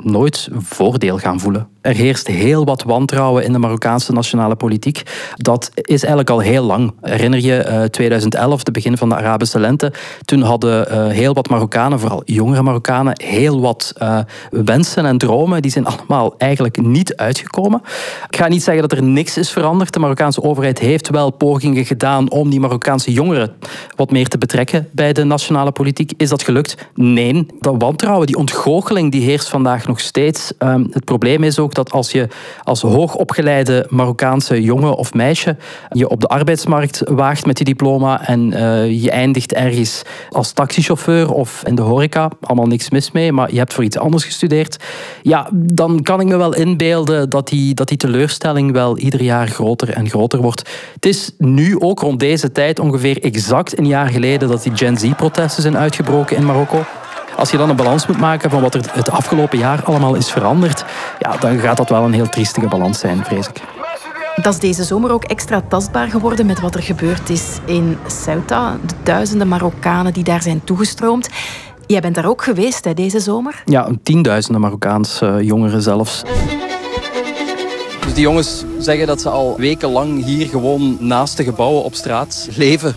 nooit voordeel gaan voelen. Er heerst heel wat wantrouwen in de Marokkaanse nationale politiek. Dat is eigenlijk al heel lang. Herinner je 2011, de begin van de Arabische lente? Toen hadden heel wat Marokkanen, vooral jongere Marokkanen, heel wat wensen en dromen. Die zijn allemaal eigenlijk niet uitgekomen. Ik ga niet zeggen dat er niks is veranderd. De Marokkaanse overheid heeft wel pogingen gedaan om die Marokkaanse jongeren wat meer te betrekken bij de nationale politiek. Is dat gelukt? Nee. Dat wantrouwen, die ontgoocheling, die heerst vandaag nog steeds. Het probleem is ook dat als je als hoogopgeleide Marokkaanse jongen of meisje je op de arbeidsmarkt waagt met je diploma en je eindigt ergens als taxichauffeur of in de horeca, allemaal niks mis mee, maar je hebt voor iets anders gestudeerd, ja, dan kan ik me wel inbeelden dat die teleurstelling wel ieder jaar groter en groter wordt. Het is nu ook rond deze tijd, ongeveer exact een jaar geleden, dat die Gen Z-protesten zijn uitgebroken in Marokko. Als je dan een balans moet maken van wat er het afgelopen jaar allemaal is veranderd, ja, dan gaat dat wel een heel triestige balans zijn, vrees ik. Dat is deze zomer ook extra tastbaar geworden met wat er gebeurd is in Ceuta. De duizenden Marokkanen die daar zijn toegestroomd. Jij bent daar ook geweest, hè, deze zomer? Ja, tienduizenden Marokkaanse jongeren zelfs. Dus die jongens zeggen dat ze al wekenlang hier gewoon naast de gebouwen op straat leven.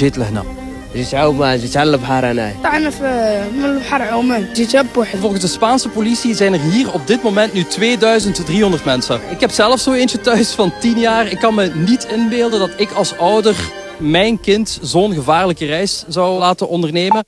Volgens de Spaanse politie zijn er hier op dit moment nu 2300 mensen. Ik heb zelf zo eentje thuis van 10 jaar. Ik kan me niet inbeelden dat ik als ouder mijn kind zo'n gevaarlijke reis zou laten ondernemen.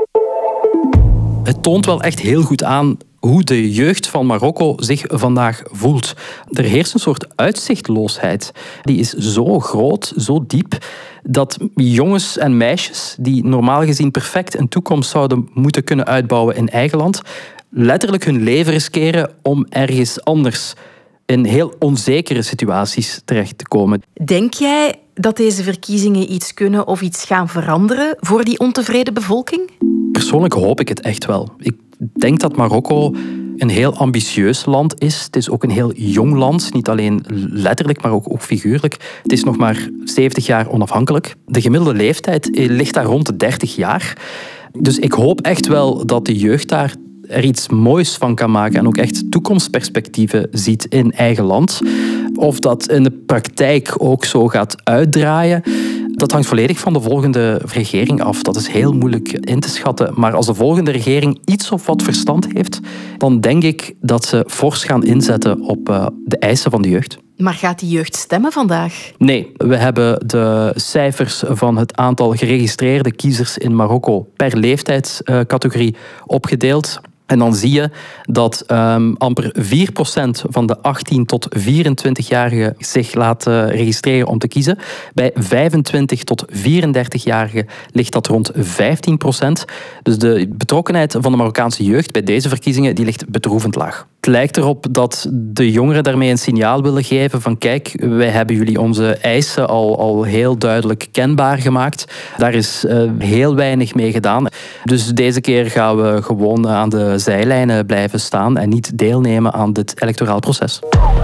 Het toont wel echt heel goed aan hoe de jeugd van Marokko zich vandaag voelt. Er heerst een soort uitzichtloosheid. Die is zo groot, zo diep, dat jongens en meisjes die normaal gezien perfect een toekomst zouden moeten kunnen uitbouwen in eigen land, letterlijk hun leven riskeren om ergens anders in heel onzekere situaties terecht te komen. Denk jij dat deze verkiezingen iets kunnen of iets gaan veranderen voor die ontevreden bevolking? Persoonlijk hoop ik het echt wel. Ik denk dat Marokko een heel ambitieus land is. Het is ook een heel jong land, niet alleen letterlijk, maar ook figuurlijk. Het is nog maar 70 jaar onafhankelijk. De gemiddelde leeftijd ligt daar rond de 30 jaar. Dus ik hoop echt wel dat de jeugd daar er iets moois van kan maken en ook echt toekomstperspectieven ziet in eigen land. Of dat in de praktijk ook zo gaat uitdraaien, dat hangt volledig van de volgende regering af. Dat is heel moeilijk in te schatten. Maar als de volgende regering iets of wat verstand heeft, dan denk ik dat ze fors gaan inzetten op de eisen van de jeugd. Maar gaat die jeugd stemmen vandaag? Nee, we hebben de cijfers van het aantal geregistreerde kiezers in Marokko per leeftijdscategorie opgedeeld. En dan zie je dat amper 4% van de 18 tot 24-jarigen zich laten registreren om te kiezen. Bij 25 tot 34-jarigen ligt dat rond 15%. Dus de betrokkenheid van de Marokkaanse jeugd bij deze verkiezingen die ligt bedroevend laag. Het lijkt erop dat de jongeren daarmee een signaal willen geven van kijk, wij hebben jullie onze eisen al heel duidelijk kenbaar gemaakt. Daar is heel weinig mee gedaan. Dus deze keer gaan we gewoon aan de zijlijnen blijven staan en niet deelnemen aan dit electoraal proces.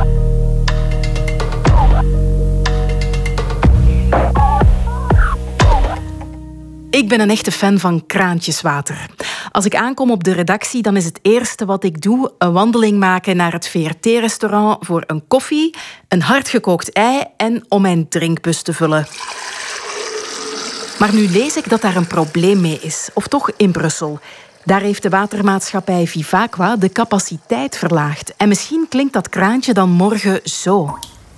Ik ben een echte fan van kraantjeswater. Als ik aankom op de redactie, dan is het eerste wat ik doe een wandeling maken naar het VRT-restaurant voor een koffie, een hardgekookt ei en om mijn drinkbus te vullen. Maar nu lees ik dat daar een probleem mee is, of toch in Brussel. Daar heeft de watermaatschappij Vivaqua de capaciteit verlaagd. En misschien klinkt dat kraantje dan morgen zo.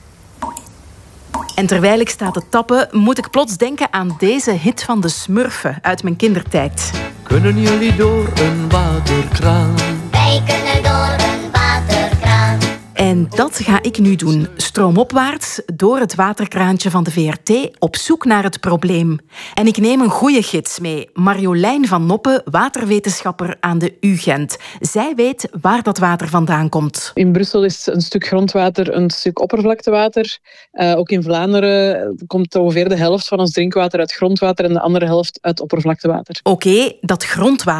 En terwijl ik sta te tappen, moet ik plots denken aan deze hit van de Smurfen uit mijn kindertijd. Kunnen jullie door een waterkraan? Wij kunnen door een waterkraan. En dat ga ik nu doen. Stroomopwaarts door het waterkraantje van de VRT op zoek naar het probleem. En ik neem een goede gids mee. Marjolein van Noppen, waterwetenschapper aan de UGent. Zij weet waar dat water vandaan komt. In Brussel is een stuk grondwater een stuk oppervlaktewater. Ook in Vlaanderen komt ongeveer de helft van ons drinkwater uit grondwater en de andere helft uit oppervlaktewater. Oké, dat grondwater,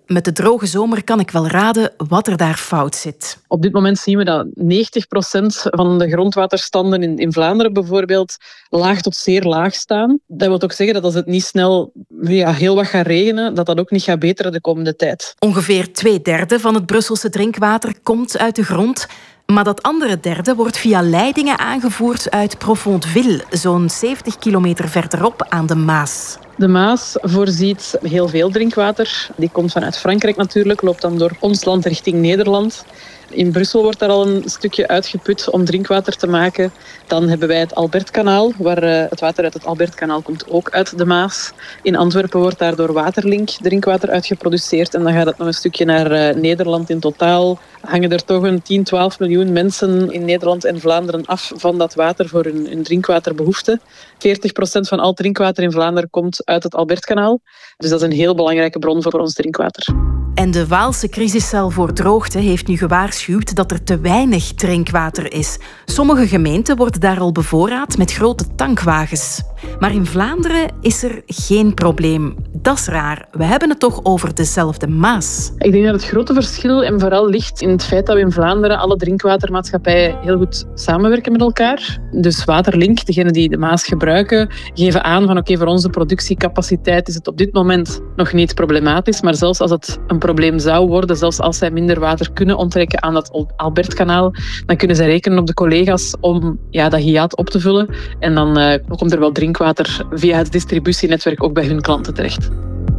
Met de droge zomer kan ik wel raden wat er daar fout zit. Op dit moment zien we dat 90% van de grondwaterstanden in Vlaanderen bijvoorbeeld laag tot zeer laag staan. Dat wil ook zeggen dat als het niet snel heel wat gaat regenen, dat ook niet gaat beteren de komende tijd. Ongeveer 2/3 van het Brusselse drinkwater komt uit de grond. Maar dat andere derde wordt via leidingen aangevoerd uit Profontville, zo'n 70 kilometer verderop aan de Maas. De Maas voorziet heel veel drinkwater. Die komt vanuit Frankrijk natuurlijk, loopt dan door ons land richting Nederland. In Brussel wordt daar al een stukje uitgeput om drinkwater te maken. Dan hebben wij het Albertkanaal, waar het water uit het Albertkanaal komt ook uit de Maas. In Antwerpen wordt daar door Waterlink drinkwater uitgeproduceerd. En dan gaat het nog een stukje naar Nederland. In totaal hangen er toch een 10-12 miljoen mensen in Nederland en Vlaanderen af van dat water voor hun drinkwaterbehoeften. 40% van al drinkwater in Vlaanderen komt uit het Albertkanaal. Dus dat is een heel belangrijke bron voor ons drinkwater. En de Waalse crisiscel voor droogte heeft nu gewaarschuwd dat er te weinig drinkwater is. Sommige gemeenten worden daar al bevoorraad met grote tankwagens. Maar in Vlaanderen is er geen probleem. Dat is raar. We hebben het toch over dezelfde Maas. Ik denk dat het grote verschil en vooral ligt in het feit dat we in Vlaanderen alle drinkwatermaatschappijen heel goed samenwerken met elkaar. Dus Waterlink, degenen die de Maas gebruiken, geven aan van oké, voor onze productiecapaciteit is het op dit moment nog niet problematisch. Maar zelfs als het een probleem zou worden, zelfs als zij minder water kunnen onttrekken aan dat Albertkanaal, dan kunnen zij rekenen op de collega's om dat hiaat op te vullen. En dan komt er wel drinkwater via het distributienetwerk ook bij hun klanten terecht.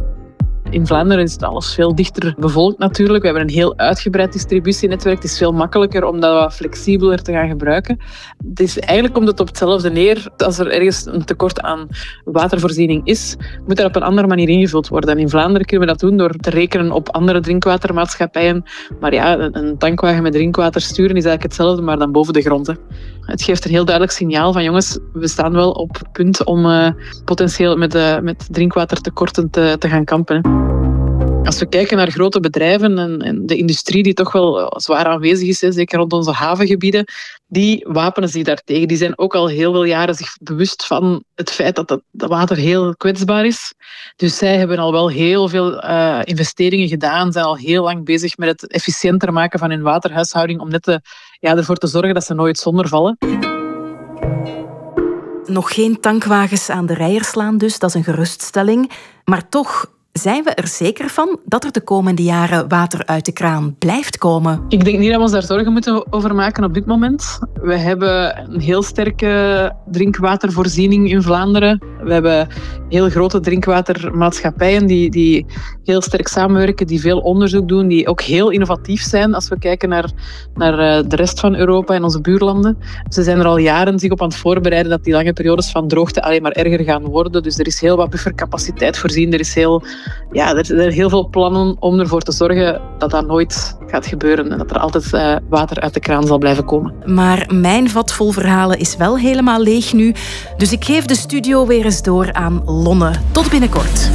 In Vlaanderen is het alles veel dichter bevolkt natuurlijk. We hebben een heel uitgebreid distributienetwerk. Het is veel makkelijker om dat wat flexibeler te gaan gebruiken. Eigenlijk komt het op hetzelfde neer. Als er ergens een tekort aan watervoorziening is, moet dat op een andere manier ingevuld worden. En in Vlaanderen kunnen we dat doen door te rekenen op andere drinkwatermaatschappijen. Maar een tankwagen met drinkwater sturen is eigenlijk hetzelfde, maar dan boven de grond. Hè. Het geeft een heel duidelijk signaal van jongens, we staan wel op het punt om potentieel met drinkwatertekorten te gaan kampen. Als we kijken naar grote bedrijven en de industrie die toch wel zwaar aanwezig is, zeker rond onze havengebieden, die wapenen zich daartegen. Die zijn ook al heel veel jaren zich bewust van het feit dat dat water heel kwetsbaar is. Dus zij hebben al wel heel veel investeringen gedaan, zijn al heel lang bezig met het efficiënter maken van hun waterhuishouding om net ervoor te zorgen dat ze nooit zonder vallen. Nog geen tankwagens aan de Rijerslaan dus, dat is een geruststelling. Maar toch zijn we er zeker van dat er de komende jaren water uit de kraan blijft komen? Ik denk niet dat we ons daar zorgen moeten over maken op dit moment. We hebben een heel sterke drinkwatervoorziening in Vlaanderen. We hebben heel grote drinkwatermaatschappijen die heel sterk samenwerken, die veel onderzoek doen, die ook heel innovatief zijn als we kijken naar de rest van Europa en onze buurlanden. Ze zijn er al jaren zich op aan het voorbereiden dat die lange periodes van droogte alleen maar erger gaan worden. Dus er is heel wat buffercapaciteit voorzien. Er zijn heel veel plannen om ervoor te zorgen dat dat nooit gaat gebeuren en dat er altijd water uit de kraan zal blijven komen. Maar mijn vat vol verhalen is wel helemaal leeg nu, dus ik geef de studio weer eens door aan Lonne. Tot binnenkort.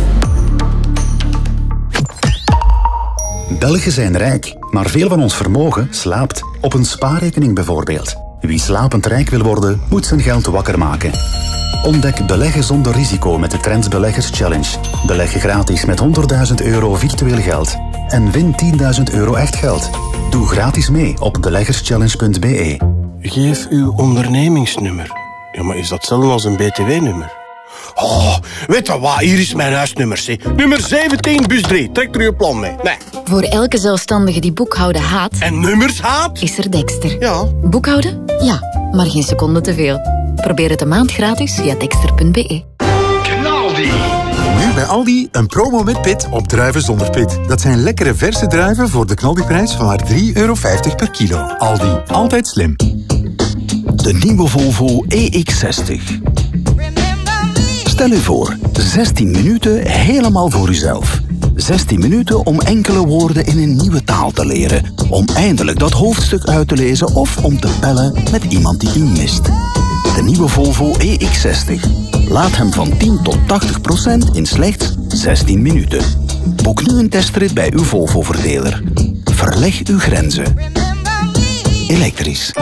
Belgen zijn rijk, maar veel van ons vermogen slaapt. Op een spaarrekening bijvoorbeeld. Wie slapend rijk wil worden, moet zijn geld wakker maken. Ontdek beleggen zonder risico met de Trends Beleggers Challenge. Beleg gratis met €100.000 virtueel geld. En win €10.000 echt geld. Doe gratis mee op beleggerschallenge.be. Geef uw ondernemingsnummer. Ja, maar is dat hetzelfde als een BTW-nummer? Oh, weet je wat? Hier is mijn huisnummer. Zie. Nummer 17, bus 3. Trek er uw plan mee. Nee. Voor elke zelfstandige die boekhouden haat... En nummers haat? Is er Dexter. Ja. Boekhouden? Ja, maar geen seconde te veel. Probeer het een maand gratis via dexter.be. Knaldi! Nu bij Aldi een promo met pit op druiven zonder pit. Dat zijn lekkere verse druiven voor de knaldiprijs van maar €3,50 per kilo. Aldi, altijd slim. De nieuwe Volvo EX60. Stel u voor, 16 minuten helemaal voor uzelf. 16 minuten om enkele woorden in een nieuwe taal te leren. Om eindelijk dat hoofdstuk uit te lezen of om te bellen met iemand die u mist. De nieuwe Volvo EX60. Laat hem van 10 tot 80% in slechts 16 minuten. Boek nu een testrit bij uw Volvo-verdeler. Verleg uw grenzen. Elektrisch.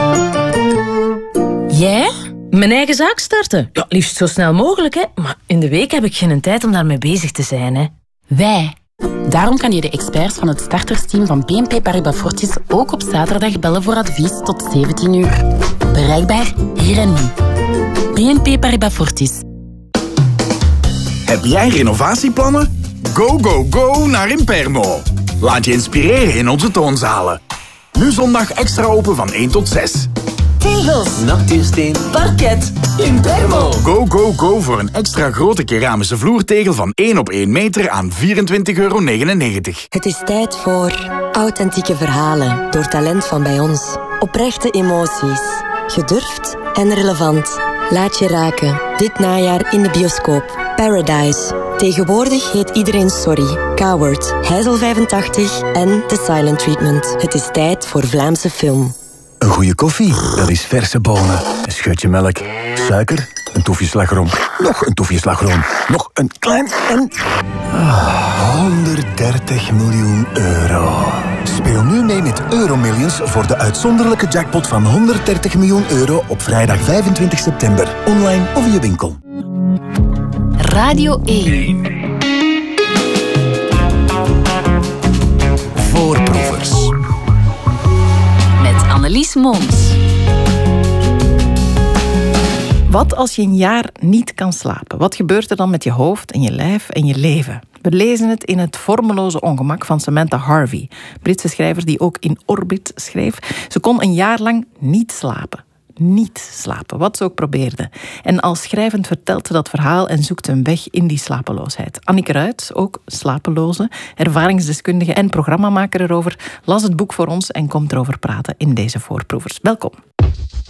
Jij? Mijn eigen zaak starten? Ja, liefst zo snel mogelijk, hè. Maar in de week heb ik geen tijd om daarmee bezig te zijn, hè. Wij Daarom kan je de experts van het startersteam van BNP Paribas Fortis ook op zaterdag bellen voor advies tot 17 uur. Bereikbaar hier en nu. BNP Paribas Fortis. Heb jij renovatieplannen? Go, go, go naar Impermo. Laat je inspireren in onze toonzalen. Nu zondag extra open van 1 tot 6. Tegels, nachtuursteen, parket, Impermo. Go, go, go voor een extra grote keramische vloertegel van 1 op 1 meter aan €24,99. Het is tijd voor authentieke verhalen door talent van bij ons. Oprechte emoties. Gedurfd en relevant. Laat je raken. Dit najaar in de bioscoop. Paradise. Tegenwoordig heet iedereen Sorry, Coward, Heizel 85 en The Silent Treatment. Het is tijd voor Vlaamse film. Een goede koffie, dat is verse bonen, een scheutje melk, suiker, een toefje slagroom, nog een toefje slagroom, nog een klein en... 130 miljoen euro. Speel nu mee met Euromillions voor de uitzonderlijke jackpot van 130 miljoen euro op vrijdag 25 september. Online of in je winkel. Radio 1. Voorproevers. Met Annelies Mons. Wat als je een jaar niet kan slapen? Wat gebeurt er dan met je hoofd en je lijf en je leven? We lezen het in Het vormeloze ongemak van Samantha Harvey, Britse schrijver die ook in Orbit schreef. Ze kon een jaar lang niet slapen. Niet slapen, wat ze ook probeerde. En als schrijvend vertelt ze dat verhaal en zoekt een weg in die slapeloosheid. Anneke Ruijt, ook slapeloze, ervaringsdeskundige en programmamaker erover, las het boek voor ons en komt erover praten in deze voorproevers. Welkom.